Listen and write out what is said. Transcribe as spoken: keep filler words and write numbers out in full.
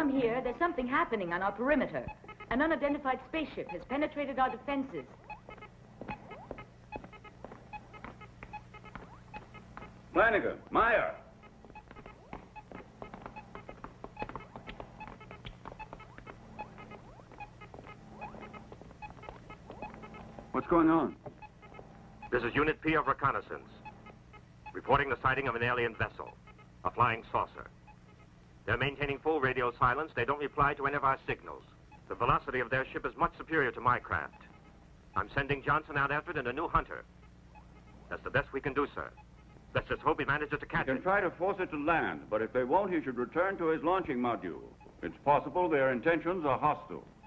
come here, there's something happening on our perimeter. An unidentified spaceship has penetrated our defenses. Flanagan, Meyer. What's going on? This is Unit P of Reconnaissance. Reporting the sighting of an alien vessel, a flying saucer. They're maintaining full radio silence. They don't reply to any of our signals. The velocity of their ship is much superior to my craft. I'm sending Johnson out after it in a new Hunter. That's the best we can do, sir. Let's just hope he manages to catch it. You can try to force it to land, but if they won't, he should return to his launching module. It's possible their intentions are hostile.